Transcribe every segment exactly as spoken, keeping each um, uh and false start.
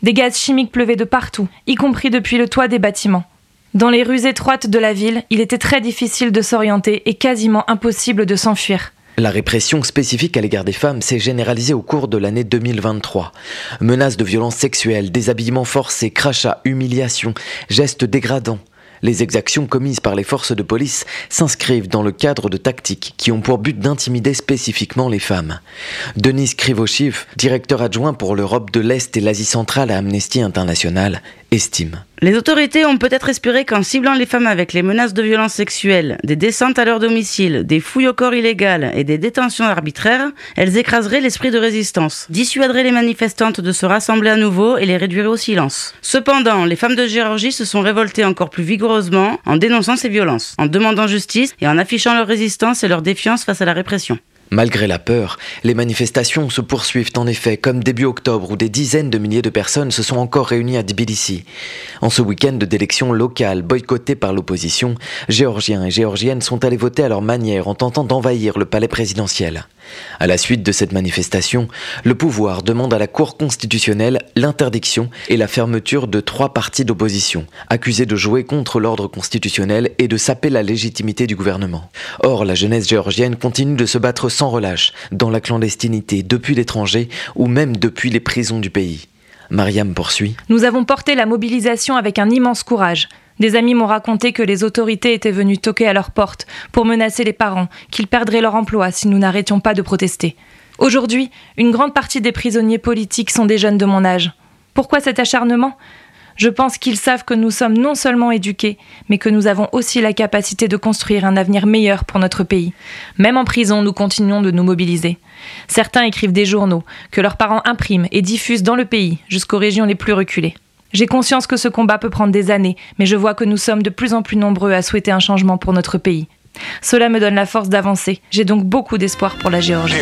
Des gaz chimiques pleuvaient de partout, y compris depuis le toit des bâtiments. Dans les rues étroites de la ville, il était très difficile de s'orienter et quasiment impossible de s'enfuir. La répression spécifique à l'égard des femmes s'est généralisée au cours de l'année deux mille vingt-trois. Menaces de violences sexuelles, déshabillements forcés, crachats, humiliations, gestes dégradants. Les exactions commises par les forces de police s'inscrivent dans le cadre de tactiques qui ont pour but d'intimider spécifiquement les femmes. Denis Krivochiv, directeur adjoint pour l'Europe de l'Est et l'Asie centrale à Amnesty International, estime. Les autorités ont peut-être espéré qu'en ciblant les femmes avec les menaces de violences sexuelles, des descentes à leur domicile, des fouilles au corps illégales et des détentions arbitraires, elles écraseraient l'esprit de résistance, dissuaderaient les manifestantes de se rassembler à nouveau et les réduiraient au silence. Cependant, les femmes de Géorgie se sont révoltées encore plus vigoureusement en dénonçant ces violences, en demandant justice et en affichant leur résistance et leur défiance face à la répression. Malgré la peur, les manifestations se poursuivent en effet, comme début octobre où des dizaines de milliers de personnes se sont encore réunies à Tbilissi. En ce week-end d'élections locales boycottées par l'opposition, Géorgiens et Géorgiennes sont allés voter à leur manière en tentant d'envahir le palais présidentiel. À la suite de cette manifestation, le pouvoir demande à la Cour constitutionnelle l'interdiction et la fermeture de trois partis d'opposition, accusés de jouer contre l'ordre constitutionnel et de saper la légitimité du gouvernement. Or, la jeunesse géorgienne continue de se battre sans relâche, dans la clandestinité, depuis l'étranger ou même depuis les prisons du pays. Mariam poursuit. Nous avons porté la mobilisation avec un immense courage. Des amis m'ont raconté que les autorités étaient venues toquer à leur porte pour menacer les parents, qu'ils perdraient leur emploi si nous n'arrêtions pas de protester. Aujourd'hui, une grande partie des prisonniers politiques sont des jeunes de mon âge. Pourquoi cet acharnement ? Je pense qu'ils savent que nous sommes non seulement éduqués, mais que nous avons aussi la capacité de construire un avenir meilleur pour notre pays. Même en prison, nous continuons de nous mobiliser. Certains écrivent des journaux, que leurs parents impriment et diffusent dans le pays, jusqu'aux régions les plus reculées. J'ai conscience que ce combat peut prendre des années, mais je vois que nous sommes de plus en plus nombreux à souhaiter un changement pour notre pays. Cela me donne la force d'avancer. J'ai donc beaucoup d'espoir pour la Géorgie.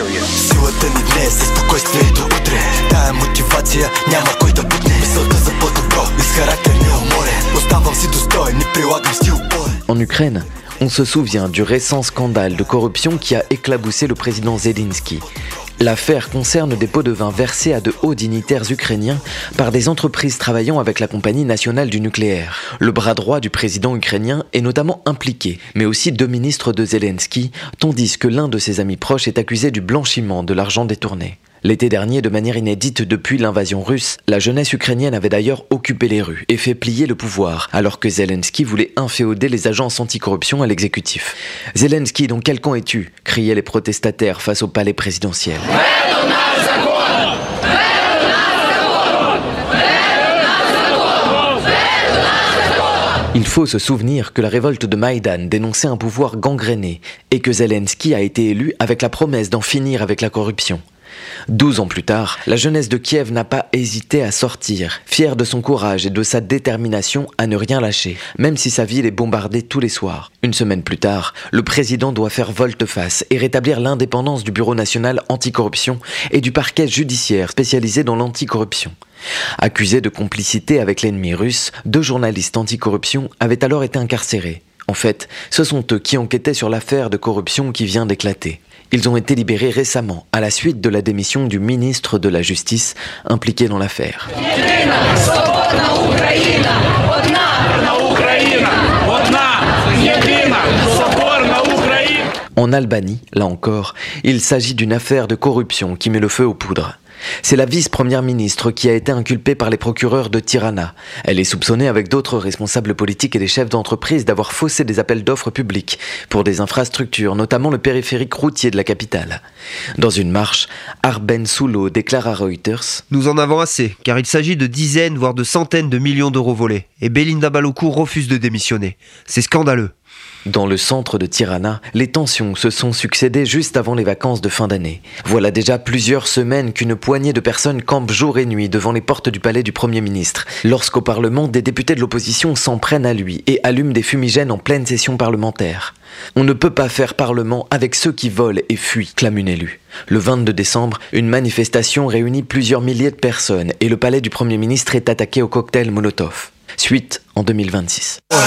En Ukraine, on se souvient du récent scandale de corruption qui a éclaboussé le président Zelensky. L'affaire concerne des pots de vin versés à de hauts dignitaires ukrainiens par des entreprises travaillant avec la Compagnie nationale du nucléaire. Le bras droit du président ukrainien est notamment impliqué, mais aussi deux ministres de Zelensky, tandis que l'un de ses amis proches est accusé du blanchiment de l'argent détourné. L'été dernier, de manière inédite depuis l'invasion russe, la jeunesse ukrainienne avait d'ailleurs occupé les rues et fait plier le pouvoir, alors que Zelensky voulait inféoder les agences anticorruption à l'exécutif. « Zelensky, dans quel camp es-tu » criaient les protestataires face au palais présidentiel. Il faut se souvenir que la révolte de Maïdan dénonçait un pouvoir gangréné et que Zelensky a été élu avec la promesse d'en finir avec la corruption. Douze ans plus tard, la jeunesse de Kiev n'a pas hésité à sortir, fière de son courage et de sa détermination à ne rien lâcher, même si sa ville est bombardée tous les soirs. Une semaine plus tard, le président doit faire volte-face et rétablir l'indépendance du Bureau national anticorruption et du parquet judiciaire spécialisé dans l'anticorruption. Accusés de complicité avec l'ennemi russe, deux journalistes anticorruption avaient alors été incarcérés. En fait, ce sont eux qui enquêtaient sur l'affaire de corruption qui vient d'éclater. Ils ont été libérés récemment, à la suite de la démission du ministre de la Justice impliqué dans l'affaire. En Albanie, là encore, il s'agit d'une affaire de corruption qui met le feu aux poudres. C'est la vice-première ministre qui a été inculpée par les procureurs de Tirana. Elle est soupçonnée avec d'autres responsables politiques et des chefs d'entreprise d'avoir faussé des appels d'offres publics pour des infrastructures, notamment le périphérique routier de la capitale. Dans une marche, Arben Soulo déclare à Reuters « Nous en avons assez, car il s'agit de dizaines, voire de centaines de millions d'euros volés. Et Belinda Balokour refuse de démissionner. C'est scandaleux. » Dans le centre de Tirana, les tensions se sont succédées juste avant les vacances de fin d'année. Voilà déjà plusieurs semaines qu'une poignée de personnes campent jour et nuit devant les portes du palais du Premier ministre, lorsqu'au Parlement, des députés de l'opposition s'en prennent à lui et allument des fumigènes en pleine session parlementaire. On ne peut pas faire parlement avec ceux qui volent et fuient, clame une élue. Le vingt-deux décembre, une manifestation réunit plusieurs milliers de personnes et le palais du Premier ministre est attaqué au cocktail Molotov. Suite en deux mille vingt-six.